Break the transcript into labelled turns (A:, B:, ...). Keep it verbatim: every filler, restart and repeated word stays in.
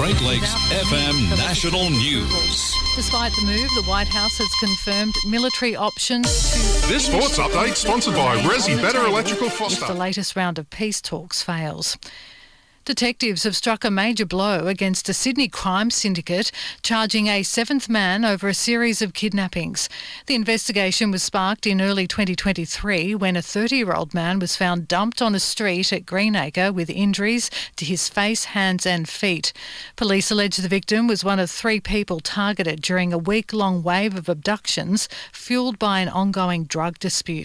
A: Great Lakes F M National News.
B: Despite the move, the White House has confirmed military options to...
C: This sports update sponsored by Resi Better Electrical Foster.
B: If the latest round of peace talks fails. Detectives have struck a major blow against a Sydney crime syndicate, charging a seventh man over a series of kidnappings. The investigation was sparked in early twenty twenty-three when a thirty-year-old man was found dumped on a street at Greenacre with injuries to his face, hands and feet. Police allege the victim was one of three people targeted during a week-long wave of abductions fuelled by an ongoing drug dispute.